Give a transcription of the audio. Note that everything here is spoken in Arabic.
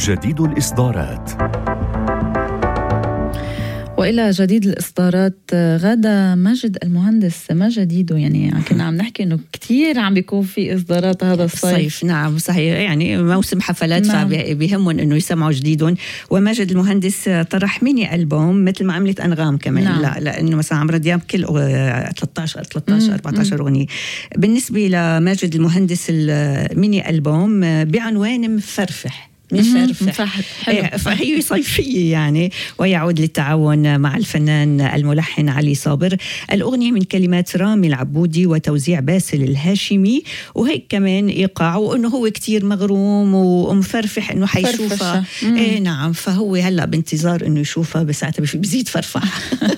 جديد الإصدارات. وإلى جديد الإصدارات. غادة ماجد المهندس ما جديده؟ يعني كنا عم نحكي إنه كتير عم بيكون في إصدارات هذا الصيف. نعم صحيح، يعني موسم حفلات، نعم. فبيهمهم إنه يسمعوا جديدهم. وماجد المهندس طرح ميني ألبوم مثل ما عملت أنغام كمان، نعم. لا لأنه مثلا عمرو دياب كل 13-14 أغنية. بالنسبة لماجد المهندس الميني ألبوم بعنوان مفرفح، مش فرفح، فهي صيفية يعني، ويعود للتعاون مع الفنان الملحن علي صابر. الأغنية من كلمات رامي العبودي وتوزيع باسل الهاشمي، وهيك كمان إيقاع، وإنه هو كتير مغروم ومفرفح إنه حيشوفها. نعم، فهو هلأ بانتظار إنه يشوفها، بس ساعتها بزيد فرفح.